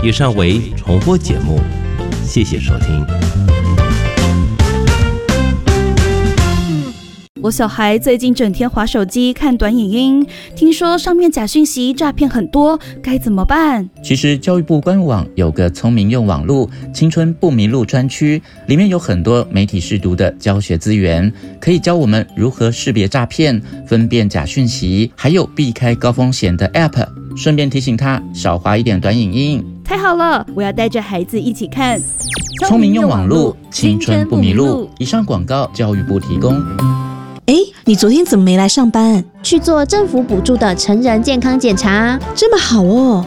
以上为重播节目，谢谢收听。 我小孩最近整天滑手机看短影音，听说上面假讯息诈骗很多，该怎么办？ 其实教育部官网有个聪明用网路青春不迷路专区，里面有很多媒体识读的教学资源，可以教我们如何识别诈骗、分辨假讯息，还有避开高风险的 App， 顺便提醒他少滑一点短影音。 太好了，我要带着孩子一起看。 聪明用网路，青春不迷路。以上广告教育部提供。 你昨天怎么没来上班？ 去做政府补助的成人健康检查。 这么好哦。